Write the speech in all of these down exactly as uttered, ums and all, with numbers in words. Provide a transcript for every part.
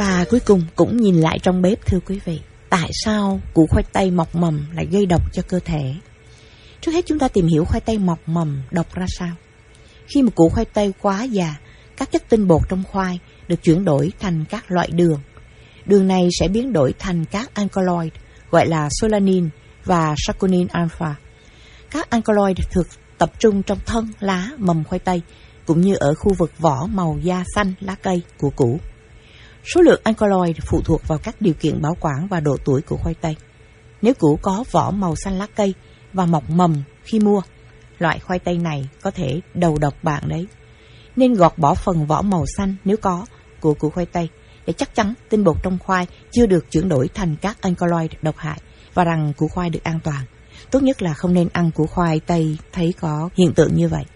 Và cuối cùng cũng nhìn lại trong bếp thưa quý vị. Tại sao củ khoai tây mọc mầm lại gây độc cho cơ thể? Trước hết chúng ta tìm hiểu khoai tây mọc mầm độc ra sao. Khi một củ khoai tây quá già, các chất tinh bột trong khoai được chuyển đổi thành các loại đường. Đường này sẽ biến đổi thành các alkaloid gọi là solanine và saccharinin alpha. Các alkaloid thường tập trung trong thân, lá, mầm khoai tây cũng như ở khu vực vỏ màu da xanh lá cây của củ. Số lượng alkaloid phụ thuộc vào các điều kiện bảo quản và độ tuổi của khoai tây. Nếu củ có vỏ màu xanh lá cây và mọc mầm khi mua, loại khoai tây này có thể đầu độc bạn đấy. Nên gọt bỏ phần vỏ màu xanh nếu có của củ khoai tây để chắc chắn tinh bột trong khoai chưa được chuyển đổi thành các alkaloid độc hại và rằng củ khoai được an toàn. Tốt nhất là không nên ăn củ khoai tây thấy có hiện tượng như vậy.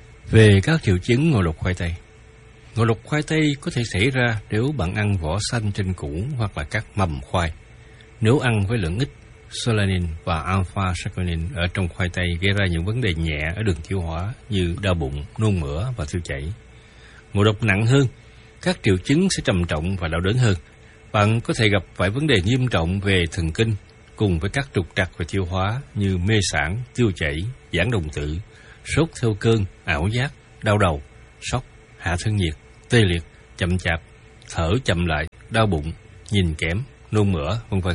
Về các triệu chứng ngộ độc khoai tây. Ngộ độc khoai tây có thể xảy ra nếu bạn ăn vỏ xanh trên củ hoặc là các mầm khoai. Nếu ăn với lượng ít, solanine và alpha saccharinin ở trong khoai tây gây ra những vấn đề nhẹ ở đường tiêu hóa như đau bụng, nôn mửa và tiêu chảy. Ngộ độc nặng hơn, các triệu chứng sẽ trầm trọng và đau đớn hơn. Bạn có thể gặp phải vấn đề nghiêm trọng về thần kinh cùng với các trục trặc về tiêu hóa như mê sản, tiêu chảy, giãn đồng tử, sốt theo cơn, ảo giác, đau đầu, sốc, hạ thân nhiệt, tê liệt, chậm chạp, thở chậm lại, đau bụng, nhìn kém, nôn mửa, vân vân.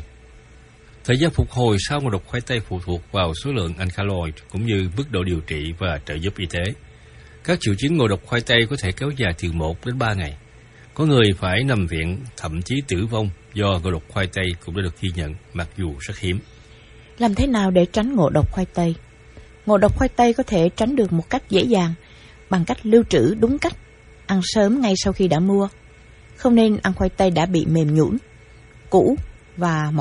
Thời gian phục hồi sau ngộ độc khoai tây phụ thuộc vào số lượng alkaloid cũng như mức độ điều trị và trợ giúp y tế. Các triệu chứng ngộ độc khoai tây có thể kéo dài từ một đến ba ngày. Có người phải nằm viện, thậm chí tử vong do ngộ độc khoai tây cũng đã được ghi nhận, mặc dù rất hiếm. Làm thế nào để tránh ngộ độc khoai tây? Ngộ độc khoai tây có thể tránh được một cách dễ dàng bằng cách lưu trữ đúng cách, ăn sớm ngay sau khi đã mua. Không nên ăn khoai tây đã bị mềm nhũn, cũ và mọc